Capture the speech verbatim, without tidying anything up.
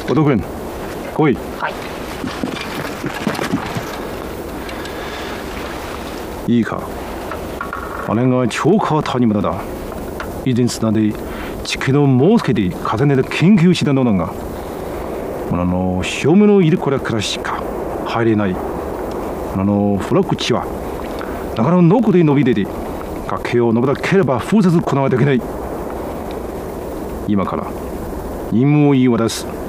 音君、来い。 はい。 いいか、姉が超過谷村だ。以前砂で地球のもうすけで重ねて研究したのだが、あの正面のいるこれからしか入れない。あのフラッグ地はだからノコで伸びてて崖を登らなければ封鎖することができない。今から任務を言い渡す。